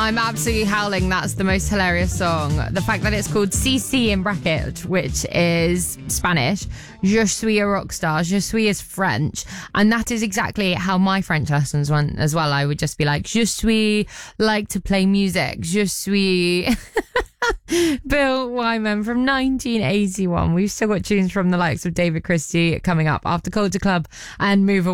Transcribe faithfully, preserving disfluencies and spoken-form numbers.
I'm absolutely howling. That's the most hilarious song. The fact that it's called C C in bracket, which is Spanish. Je suis a rock star. Je suis is French. And that is exactly how my French lessons went as well. I would just be like, je suis like to play music. Je suis... Bill Wyman from nineteen eighty-one. We've still got tunes from the likes of David Christie coming up after Culture Club and Move